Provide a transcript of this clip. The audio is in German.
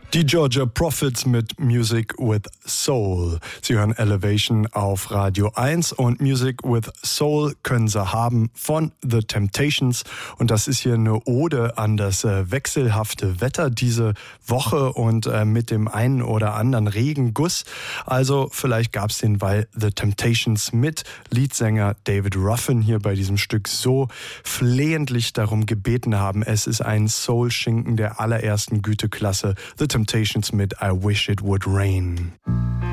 Die Georgia Prophets mit Music with Soul. Sie hören Elevation auf Radio 1 und Music with Soul können Sie haben von The Temptations. Und das ist hier eine Ode an das wechselhafte Wetter diese Woche und mit dem einen oder anderen Regenguss. Also vielleicht gab es den, weil The Temptations mit Leadsänger David Ruffin hier bei diesem Stück so flehentlich darum gebeten haben. Es ist ein Soul-Schinken der allerersten Güteklasse. The Temptations mit I Wish It Would Rain.